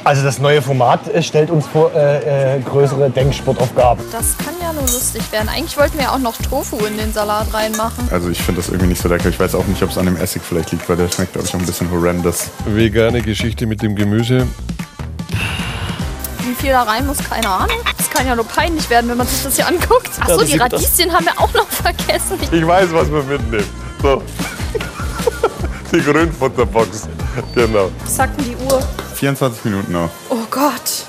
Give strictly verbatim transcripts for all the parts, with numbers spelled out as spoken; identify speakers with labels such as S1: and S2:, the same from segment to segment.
S1: Also das neue Format stellt uns vor äh, äh, größere Denksportaufgaben.
S2: Das kann ja nur lustig werden. Eigentlich wollten wir auch noch Tofu in den Salat reinmachen.
S3: Also ich finde das irgendwie nicht so lecker. Ich weiß auch nicht, ob es an dem Essig vielleicht liegt, weil der schmeckt, glaube ich, auch ein bisschen horrendous.
S4: Vegane Geschichte mit dem Gemüse.
S2: Wie viel da rein muss, keine Ahnung. Das kann ja nur peinlich werden, wenn man sich das hier anguckt. Achso, die Radieschen haben wir auch noch vergessen.
S4: Ich weiß, was wir mitnehmen. So. Die Grünfutterbox. Genau.
S2: Was sagt denn die Uhr?
S3: vierundzwanzig Minuten noch.
S2: Oh Gott.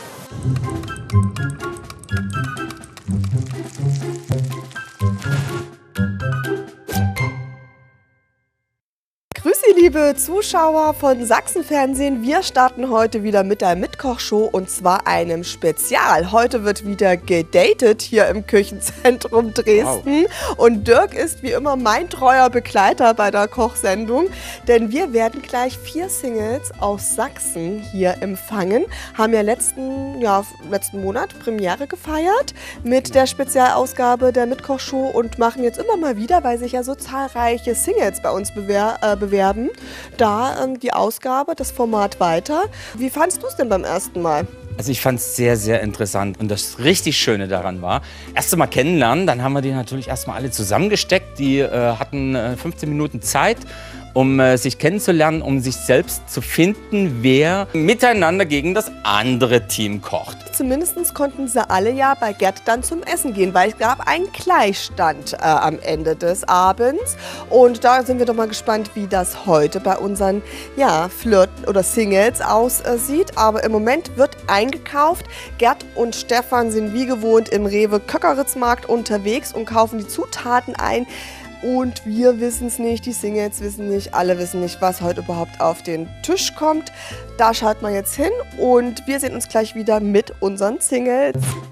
S5: Grüß Sie, liebe Zuschauer von Sachsenfernsehen. Wir starten heute wieder mit der Mitkochshow und zwar einem Spezial. Heute wird wieder gedatet hier im Küchenzentrum Dresden. Wow. Und Dirk ist wie immer mein treuer Begleiter bei der Kochsendung, denn wir werden gleich vier Singles aus Sachsen hier empfangen. Haben ja letzten, ja, letzten Monat Premiere gefeiert mit der Spezialausgabe der Mitkochshow und machen jetzt immer mal wieder, weil sich ja so zahlreiche Singles bei uns bewer äh, bewerben, da ähm, die Ausgabe, das Format weiter. Wie fandst du es denn beim ersten Mal?
S6: Also ich fand es sehr, sehr interessant. Und das richtig Schöne daran war, erst einmal kennenlernen, dann haben wir die natürlich erstmal alle zusammengesteckt. Die äh, hatten äh, fünfzehn Minuten Zeit, um äh, sich kennenzulernen, um sich selbst zu finden, wer miteinander gegen das andere Team kocht.
S5: Zumindest konnten sie alle ja bei Gerd dann zum Essen gehen, weil es gab einen Gleichstand äh, am Ende des Abends. Und da sind wir doch mal gespannt, wie das heute bei unseren ja, Flirten oder Singles aussieht. Aber im Moment wird eingekauft. Gerd und Stefan sind wie gewohnt im Rewe Köckeritzmarkt unterwegs und kaufen die Zutaten ein. Und wir wissen es nicht, die Singles wissen nicht, alle wissen nicht, was heute überhaupt auf den Tisch kommt. Da schaut man jetzt hin und wir sehen uns gleich wieder mit unseren Singles.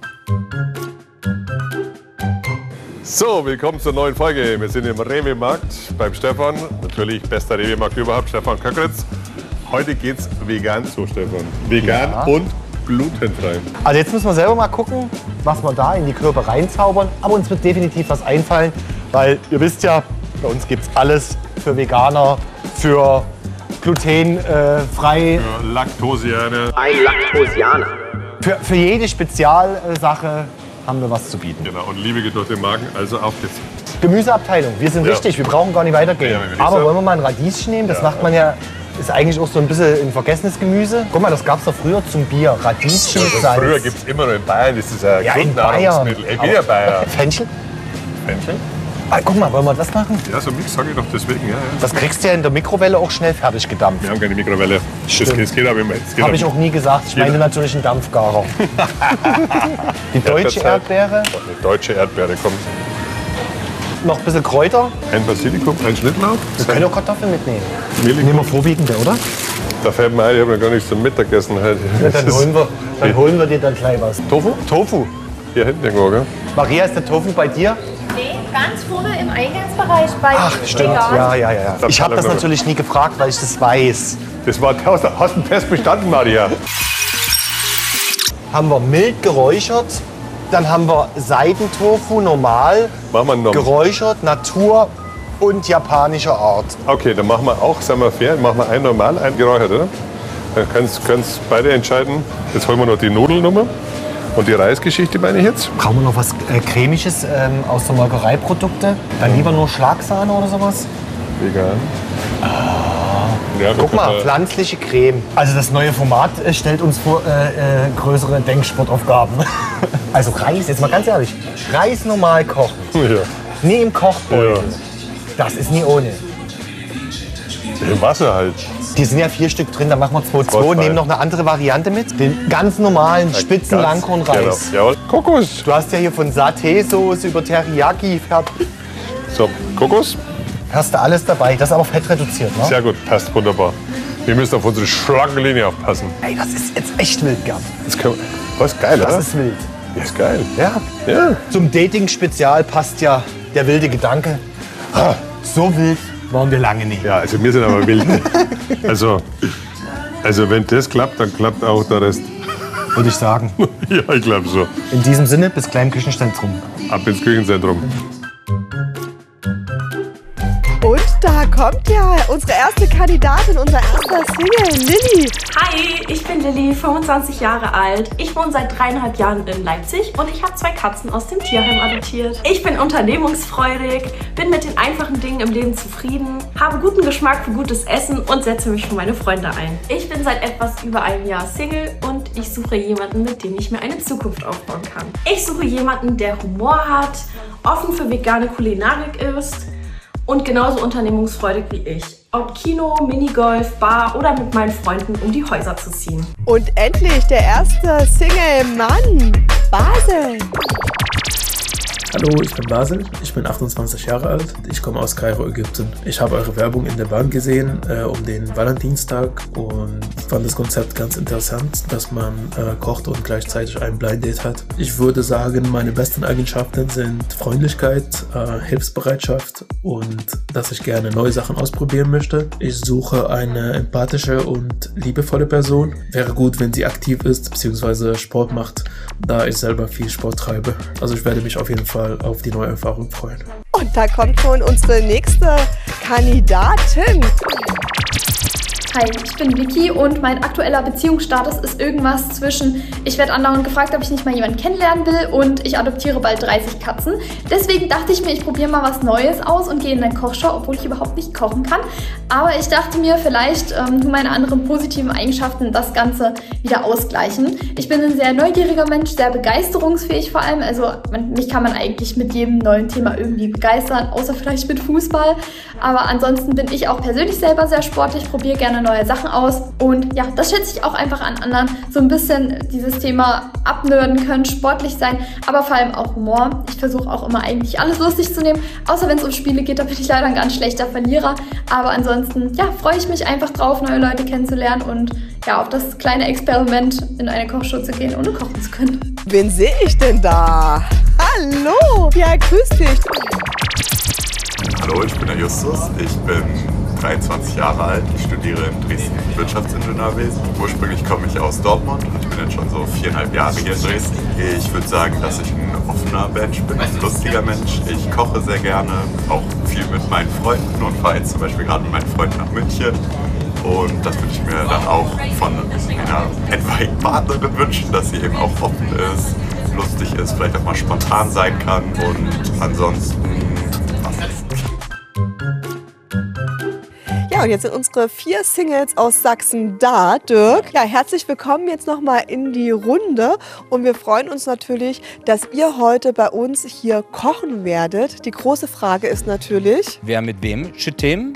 S4: So, willkommen zur neuen Folge. Wir sind im Rewe-Markt beim Stefan. Natürlich bester Rewe-Markt überhaupt, Stefan Köckritz. Heute geht's vegan zu, Stefan. Vegan ja. Und glutenfrei.
S1: Also jetzt müssen wir selber mal gucken, was wir da in die Körper reinzaubern. Aber uns wird definitiv was einfallen, weil ihr wisst ja, bei uns gibt es alles für Veganer, für glutenfrei. Äh,
S4: für Laktosianer.
S1: Ein Laktosianer. Für, für jede Spezialsache haben wir was zu bieten.
S4: Genau, und liebe geht durch den Magen, also auf geht's.
S1: Gemüseabteilung, wir sind ja. richtig, wir brauchen gar nicht weitergehen.
S4: Ja,
S1: aber
S4: so.
S1: wollen wir mal ein Radieschen nehmen? Das ja, macht man ja, ist eigentlich auch so ein bisschen ein vergessenes Gemüse. Guck mal, das gab es doch früher zum Bier, Radieschen mit Salz.
S4: Früher gibt es immer noch in Bayern, das ist ein
S1: ja,
S4: Grundnahrungsmittel. Ich bin ja Bayer.
S1: Fenchel?
S4: Fenchel?
S1: Ah, guck mal, wollen wir das machen?
S4: Ja, so Mix sage ich doch deswegen. Ja, ja.
S1: Das kriegst du ja in der Mikrowelle auch schnell fertig gedampft.
S4: Wir haben keine Mikrowelle. Das, das geht aber immer.
S1: Habe ich auch nie gesagt. Ich meine natürlich einen Dampfgarer. Die deutsche Erdbeere.
S4: Die deutsche Erdbeere kommt.
S1: Noch ein bisschen Kräuter.
S4: Ein Basilikum, ein Schnittlauch.
S1: Wir können auch Kartoffeln mitnehmen.
S4: Mehl
S1: Nehmen wir vorwiegende, oder?
S4: Da fällt mir ein, ich habe noch gar nichts zum Mittagessen heute.
S1: Ja, dann, holen wir, dann holen wir dir dann gleich was.
S4: Tofu?
S1: Tofu.
S4: Hier hinten irgendwo, gell?
S1: Maria, ist der Tofu bei dir?
S7: Nee, ganz vorne im Eingangsbereich bei
S1: Ach, stimmt. Ja, ja, ja. Ich habe das natürlich nie gefragt, weil ich das weiß.
S4: Das war, hast du einen Test bestanden, Maria?
S1: Haben wir mild geräuchert. Dann haben wir Seidentofu, normal,
S4: machen wir noch.
S1: geräuchert, Natur und japanischer Art.
S4: Okay, dann machen wir auch, sagen wir fair, machen wir ein normal, ein geräuchert, oder? Dann können es beide entscheiden. Jetzt holen wir noch die Nudelnummer und die Reisgeschichte, meine ich jetzt.
S1: Brauchen wir noch was äh, Cremiges ähm, aus der Molkereiprodukte? Dann lieber nur Schlagsahne oder sowas?
S4: Vegan.
S1: Ah.
S4: Ja,
S1: guck mal, pflanzliche Creme. Also das neue Format äh, stellt uns vor äh, äh, größere Denksportaufgaben. Also Reis, jetzt mal ganz ehrlich, Reis normal kochen.
S4: Ja.
S1: Nie im Kochbeutel. Ja. Das ist nie ohne.
S4: Im Wasser halt.
S1: Die sind ja vier Stück drin, da machen wir zwei zwei und nehmen noch eine andere Variante mit. Den ganz normalen spitzen Langkornreis.
S4: Genau. Kokos.
S1: Du hast ja hier von Saté-Soße über Teriyaki fertig.
S4: So, Kokos.
S1: Hast du alles dabei, das ist aber fettreduziert, ne?
S4: Sehr gut, passt wunderbar. Wir müssen auf unsere schlanke Linie aufpassen.
S1: Ey, das ist jetzt echt wild, Gerd.
S4: Das, kann, das ist geil,
S1: das
S4: oder?
S1: Das ist wild.
S4: Das ist geil.
S1: Ja.
S4: ja.
S1: Zum Dating-Spezial passt ja der wilde Gedanke. Ah, so wild waren wir lange nicht.
S4: Ja, also wir sind aber wild. also, also wenn das klappt, dann klappt auch der Rest.
S1: Würde ich sagen.
S4: Ja, ich glaube so.
S1: In diesem Sinne, bis gleich im Küchenzentrum.
S4: Ab ins Küchenzentrum.
S5: Und da kommt ja unsere erste Kandidatin, unser erster Single, Lilly.
S7: Hi, ich
S8: Ich bin Lilly, fünfundzwanzig Jahre alt. Ich wohne seit dreieinhalb Jahren in Leipzig und ich habe zwei Katzen aus dem Tierheim adoptiert. Ich bin unternehmungsfreudig, bin mit den einfachen Dingen im Leben zufrieden, habe guten Geschmack für gutes Essen und setze mich für meine Freunde ein. Ich bin seit etwas über einem Jahr Single und ich suche jemanden, mit dem ich mir eine Zukunft aufbauen kann. Ich suche jemanden, der Humor hat, offen für vegane Kulinarik ist und genauso unternehmungsfreudig wie ich. Ob Kino, Minigolf, Bar oder mit meinen Freunden um die Häuser zu ziehen.
S5: Und endlich der erste Single-Mann, Basel.
S9: Hallo, ich bin Basel, ich bin achtundzwanzig Jahre alt, ich komme aus Kairo, Ägypten. Ich habe eure Werbung in der Bahn gesehen äh, um den Valentinstag und fand das Konzept ganz interessant, dass man äh, kocht und gleichzeitig ein Blind Date hat. Ich würde sagen, meine besten Eigenschaften sind Freundlichkeit, äh, Hilfsbereitschaft und dass ich gerne neue Sachen ausprobieren möchte. Ich suche eine empathische und liebevolle Person. Wäre gut, wenn sie aktiv ist bzw. Sport macht, da ich selber viel Sport treibe. Also ich werde mich auf jeden Fall auf die neue Erfahrung freuen.
S5: Und da kommt schon unsere nächste Kandidatin.
S2: Hi, ich bin Vicky und mein aktueller Beziehungsstatus ist irgendwas zwischen ich werde andauernd gefragt, ob ich nicht mal jemanden kennenlernen will und ich adoptiere bald dreißig Katzen. Deswegen dachte ich mir, ich probiere mal was Neues aus und gehe in eine Kochshow, obwohl ich überhaupt nicht kochen kann. Aber ich dachte mir, vielleicht ähm, meine anderen positiven Eigenschaften das Ganze wieder ausgleichen. Ich bin ein sehr neugieriger Mensch, sehr begeisterungsfähig vor allem. Also man, mich kann man eigentlich mit jedem neuen Thema irgendwie begeistern, außer vielleicht mit Fußball. Aber ansonsten bin ich auch persönlich selber sehr sportlich, probiere gerne neue Sachen aus und ja, das schätze ich auch einfach an anderen, so ein bisschen dieses Thema abnörden können, sportlich sein, aber vor allem auch Humor. Ich versuche auch immer eigentlich alles lustig zu nehmen, außer wenn es um Spiele geht, da bin ich leider ein ganz schlechter Verlierer, aber ansonsten, ja, freue ich mich einfach drauf, neue Leute kennenzulernen und ja, auf das kleine Experiment in eine Kochshow zu gehen, ohne kochen zu können.
S5: Wen sehe ich denn da? Hallo, ja, grüß dich.
S3: Hallo, ich bin der Justus, ich bin dreiundzwanzig Jahre alt, ich studiere in Dresden Wirtschaftsingenieurwesen. Ursprünglich komme ich aus Dortmund und ich bin jetzt schon so viereinhalb Jahre hier in Dresden. Ich würde sagen, dass ich ein offener Mensch bin, ein lustiger Mensch. Ich koche sehr gerne, auch viel mit meinen Freunden und fahre jetzt zum Beispiel gerade mit meinen Freunden nach München. Und das würde ich mir dann auch von einer etwaigen Partnerin wünschen, dass sie eben auch offen ist, lustig ist, vielleicht auch mal spontan sein kann und ansonsten
S5: Ja, und jetzt sind unsere vier Singles aus Sachsen da. Dirk, ja, herzlich willkommen jetzt nochmal in die Runde. Und wir freuen uns natürlich, dass ihr heute bei uns hier kochen werdet. Die große Frage ist natürlich...
S6: Wer mit wem? Schüttem?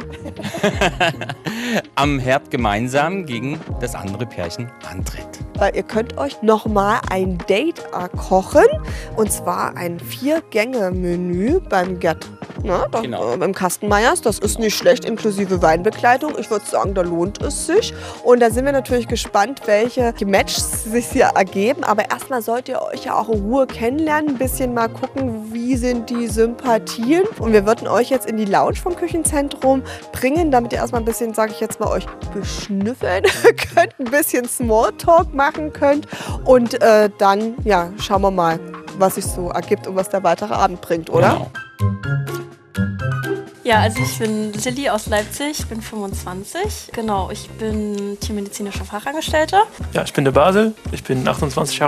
S6: Am Herd gemeinsam gegen das andere Pärchen antritt.
S5: Weil ihr könnt euch nochmal ein Date kochen. Und zwar ein Vier-Gänge-Menü beim Gerd. Na, da,
S6: Genau.
S5: äh, beim Kastenmeyers. Das ist nicht schlecht, inklusive Weinbegleitung. Ich würde sagen, da lohnt es sich. Und da sind wir natürlich gespannt, welche Matches sich hier ergeben. Aber erstmal sollt ihr euch ja auch in Ruhe kennenlernen. Ein bisschen mal gucken, wie sind die Sympathien. Und wir würden euch jetzt in die Lounge vom Küchenzentrum bringen, damit ihr erstmal ein bisschen, sage ich jetzt mal, euch beschnüffeln könnt. Ein bisschen Smalltalk machen könnt. Und äh, dann, ja, schauen wir mal, was sich so ergibt und was der weitere Abend bringt, oder?
S6: Genau.
S10: Ja, also ich bin Lilly aus Leipzig, bin fünfundzwanzig. Genau, ich bin tiermedizinischer Fachangestellter.
S11: Ja, ich bin der Basel, ich bin achtundzwanzig Jahre